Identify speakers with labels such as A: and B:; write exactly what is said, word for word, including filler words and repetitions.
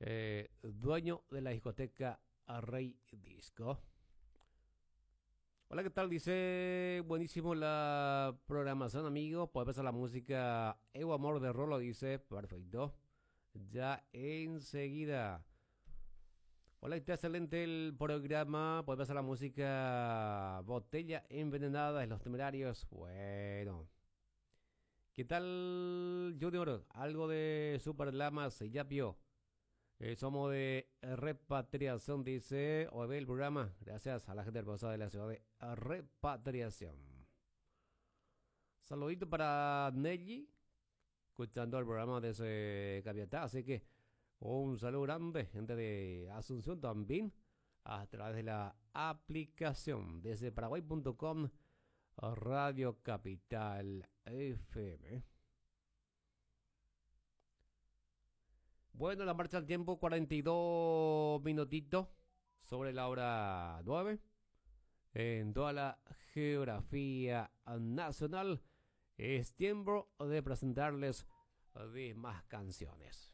A: eh, dueño de la discoteca Rey Disco. Hola, ¿qué tal? Dice, buenísimo la programación, amigo. Puede pasar la música Evo Amor de Rolo, dice, perfecto. Ya enseguida. Hola, está excelente el programa. Puede pasar la música Botella Envenenada de los Temerarios. Bueno. ¿Qué tal, Junior? Algo de Super Lamas y Yapio. Eh, somos de Repatriación, dice. O ve el programa. Gracias a la gente hermosa de la ciudad de Repatriación. Saludito para Nelly, escuchando el programa desde Capiatá. Así que un saludo grande, gente de Asunción también, a través de la aplicación desde paraguay punto com, Radio Capital F M. Bueno, la marcha al tiempo, cuarenta y dos minutitos sobre la hora nueve. En toda la geografía nacional es tiempo de presentarles más canciones.